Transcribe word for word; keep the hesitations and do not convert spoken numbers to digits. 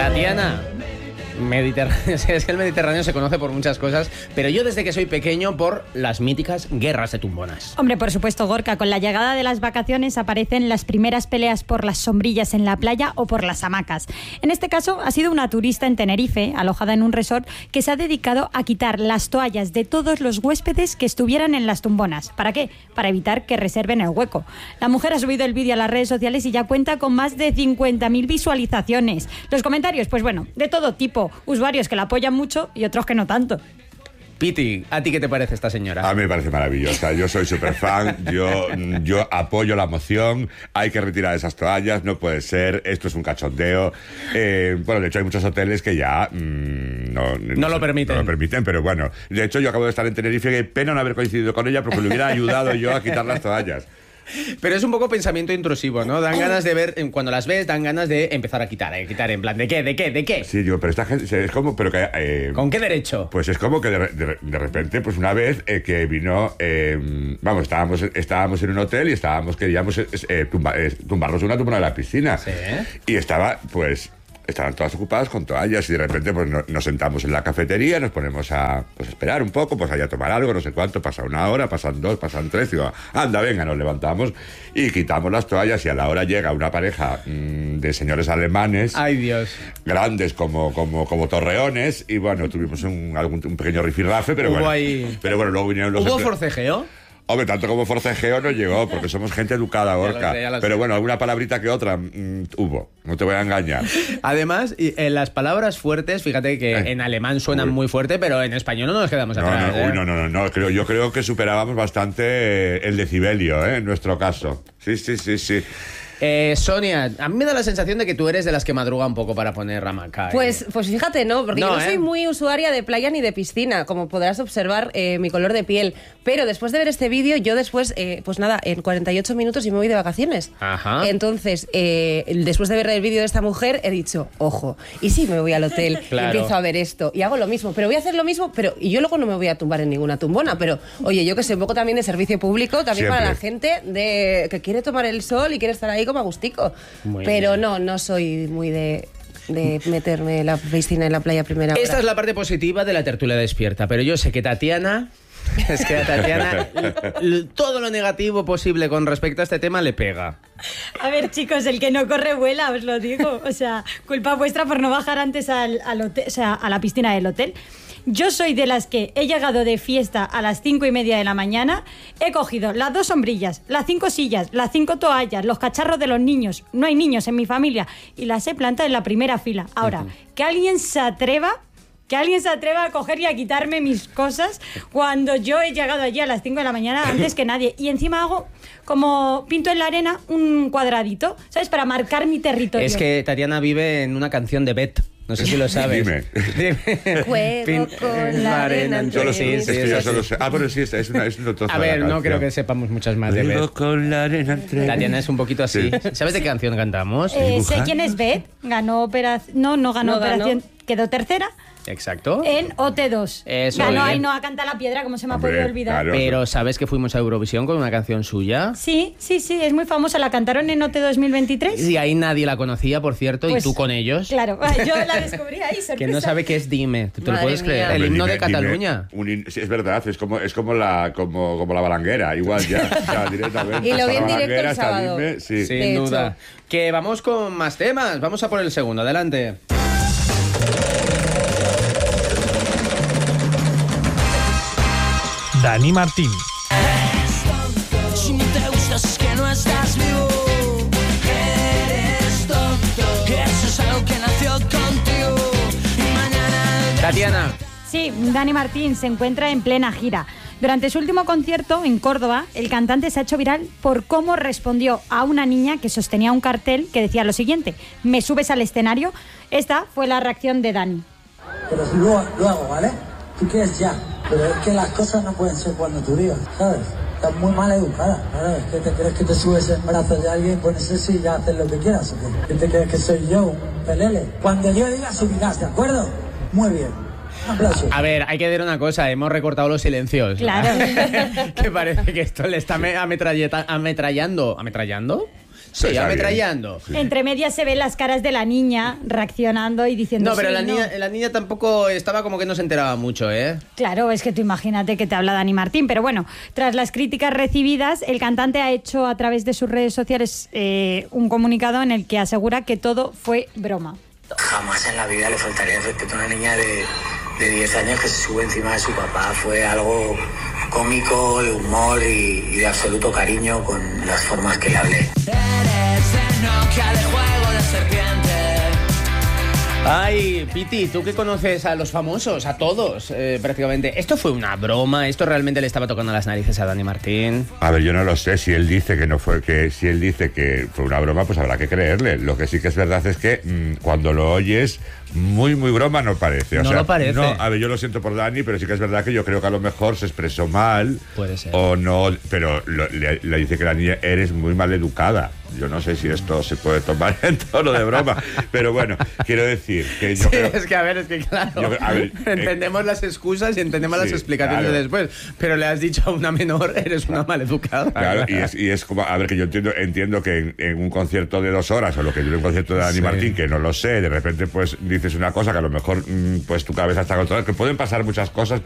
Tatiana. Mediterráneo, es que el Mediterráneo se conoce por muchas cosas, pero yo desde que soy pequeño por las míticas guerras de tumbonas. Hombre, por supuesto, Gorka, con la llegada de las vacaciones aparecen las primeras peleas por las sombrillas en la playa o por las hamacas. En este caso ha sido una turista en Tenerife, alojada en un resort, que se ha dedicado a quitar las toallas de todos los huéspedes que estuvieran en las tumbonas. ¿Para qué? Para evitar que reserven el hueco. La mujer ha subido el vídeo a las redes sociales y ya cuenta con más de cincuenta mil visualizaciones. Los comentarios, pues bueno, de todo tipo. Usuarios que la apoyan mucho y otros que no tanto. Piti, ¿a ti qué te parece esta señora? A mí me parece maravillosa. Yo soy súper fan. Yo, yo apoyo la moción. Hay que retirar esas toallas. No puede ser. Esto es un cachondeo. Eh, bueno, de hecho hay muchos hoteles que ya mmm, no, no, no lo permiten. No lo permiten, pero bueno. De hecho yo acabo de estar en Tenerife y pena no haber coincidido con ella porque le hubiera ayudado yo a quitar las toallas. Pero es un poco pensamiento intrusivo, ¿no? Dan ganas de ver, cuando las ves, dan ganas de empezar a quitar, a quitar, en plan, ¿de qué? ¿De qué? ¿De qué? Sí, digo, pero esta gente, es como, pero que... Eh, ¿Con qué derecho? Pues es como que de, de, de repente, pues una vez eh, que vino, eh, vamos, estábamos, estábamos en un hotel y estábamos, queríamos eh, tumba, eh, tumbarnos una tumba de la piscina. Sí. Y estaba, pues... Estaban todas ocupadas con toallas y de repente pues no, nos sentamos en la cafetería, nos ponemos a pues, esperar un poco, pues allá a tomar algo, no sé cuánto, pasa una hora, pasan dos, pasan tres, digo, anda, venga, nos levantamos y quitamos las toallas y a la hora llega una pareja mmm, de señores alemanes. ¡Ay, Dios! Grandes como, como, como torreones y bueno, tuvimos un, algún, un pequeño rifirrafe, pero bueno, ahí... pero bueno, luego vinieron los... ¿Hubo forcejeo? Hombre, tanto como forcejeo no llegó, porque somos gente educada, Gorka. Pero bueno, alguna palabrita que otra mmm, hubo, no te voy a engañar. Además, en las palabras fuertes, fíjate que eh. en alemán suenan uy. muy fuerte, pero en español no nos quedamos no, atrás. No, ¿eh? uy, no, no, no, no. Creo, yo creo que superábamos bastante el decibelio, ¿eh? En nuestro caso. Sí, sí, sí, sí. Eh, Sonia, a mí me da la sensación de que tú eres de las que madruga un poco para poner hamaca. ¿eh? Pues, pues fíjate, no, porque no, yo no ¿eh? soy muy usuaria de playa ni de piscina, como podrás observar eh, mi color de piel. Pero después de ver este vídeo, yo después, eh, pues nada, en cuarenta y ocho minutos y me voy de vacaciones. Ajá. Entonces, eh, después de ver el vídeo de esta mujer, he dicho, ojo, y sí me voy al hotel claro. y empiezo a ver esto y hago lo mismo, pero voy a hacer lo mismo, pero y yo luego no me voy a tumbar en ninguna tumbona, pero oye, yo que sé, un poco también de servicio público, también Siempre. para la gente de que quiere tomar el sol y quiere estar ahí como a gustico. Muy pero bien. no, no soy muy de, de meterme en la piscina en la playa a primera hora. Esta es la parte positiva de la tertulia despierta, pero yo sé que Tatiana... Es que a Tatiana todo lo negativo posible con respecto a este tema le pega. A ver, chicos, el que no corre vuela, os lo digo. O sea, culpa vuestra por no bajar antes al, al hotel, o sea, a la piscina del hotel. Yo soy de las que he llegado de fiesta a las cinco y media de la mañana, he cogido las dos sombrillas, las cinco sillas, las cinco toallas, los cacharros de los niños, no hay niños en mi familia, y las he plantado en la primera fila. Ahora, uh-huh. que alguien se atreva... Que alguien se atreva a coger y a quitarme mis cosas cuando yo he llegado allí a las cinco de la mañana antes que nadie. Y encima hago como pinto en la arena un cuadradito, ¿sabes? Para marcar mi territorio. Es que Tatiana vive en una canción de Bet. No sé si lo sabes. Dime. Dime. Juego Pin con la arena entre Yo lo sé, sí, es sí, que sí, yo sí. solo sé. Ah, pero sí, es, es, una, es un trozo A ver, de la no canción. creo que sepamos muchas más de Juego Bet. con la arena entre... Tatiana es un poquito así. Sí. ¿Sabes de qué canción cantamos? Eh, sé quién es Beth, ganó operación... No, no ganó No operación... ganó. Quedó tercera Exacto. en O T dos. Eso, ganó bien. Ainhoa Canta la Piedra, como se me Hombre, ha podido olvidar. claro. Pero ¿sabes que fuimos a Eurovisión con una canción suya? Sí, sí, sí, es muy famosa. La cantaron en O T dos mil veintitrés. Y ahí nadie la conocía, por cierto, Pues, y tú con ellos. Claro, yo la descubrí ahí, sorpresa. Que no sabe qué es Dime. ¿Tú te lo Madre puedes creer? mía. El Hombre, himno dime, de Cataluña. dime, un hin- sí, es verdad, es como, es como, la, como, como la balanguera, igual ya, ya directamente. Y lo vi Está en la directo el balanguera, está sábado. Dime, sí. Sin De duda. hecho. Que vamos con más temas. Vamos a por el segundo. Adelante. Dani Martín. Si no te gustas es que no estás vivo. Eres tonto. Eso es algo que nació contigo. Y mañana... Tatiana. Sí, Dani Martín se encuentra en plena gira. Durante su último concierto en Córdoba, el cantante se ha hecho viral por cómo respondió a una niña que sostenía un cartel que decía lo siguiente: ¿me subes al escenario? Esta fue la reacción de Dani. Pero si lo, lo hago, ¿vale? Tú quieres ya, pero es que las cosas no pueden ser cuando tú digas, ¿sabes? Estás muy mal educada, ¿sabes? ¿Qué te crees que te subes en brazos de alguien, pones eso y ya haces lo que quieras? ¿O qué? ¿Qué te crees que soy yo, un pelele? Cuando yo diga subirás, ¿de acuerdo? Muy bien. Un aplauso. A ver, hay que decir una cosa. Hemos recortado los silencios. Claro. Que parece que esto le está me- ametralleta- ametrallando. ¿Ametrallando? Sí, Está ametrallando. bien. Sí. Entre medias se ven las caras de la niña reaccionando y diciendo... No, pero sí, la no. niña, la niña tampoco estaba como que no se enteraba mucho, ¿eh? Claro, es que tú imagínate que te habla Dani Martín. Pero bueno, tras las críticas recibidas, el cantante ha hecho a través de sus redes sociales eh, un comunicado en el que asegura que todo fue broma. Jamás en la vida le faltaría el respeto a una niña de, de diez años que se sube encima de su papá. Fue algo cómico, de humor y, y de absoluto cariño con las formas que le hablé. Eres el Nokia de juego de serpiente. Ay, Piti, tú que conoces a los famosos, a todos, eh, prácticamente. ¿Esto fue una broma? ¿Esto realmente le estaba tocando las narices a Dani Martín? A ver, yo no lo sé. Si él dice que no fue, que si él dice que fue una broma, pues habrá que creerle. Lo que sí que es verdad es que mmm, cuando lo oyes, muy, muy broma no parece. O No sea, lo parece. No, a ver, yo lo siento por Dani, pero sí que es verdad que yo creo que a lo mejor se expresó mal. Puede ser. O no, pero lo- le, le dice que la niña eres muy mal educada. Yo no sé si esto se puede tomar en tono de broma. Pero bueno, quiero decir que yo Sí, creo... es que a ver, es que claro, Yo- a ver, entendemos las excusas y entendemos sí, las explicaciones claro. después, pero le has dicho a una menor, eres una maleducada. Claro, y es, y es como, a ver, que yo entiendo, entiendo que en, en un concierto de dos horas o lo que dure un concierto de Dani Sí. Martín, que no lo sé, de repente pues dices una cosa que a lo mejor mm, pues tu cabeza está controlada, que pueden pasar muchas cosas.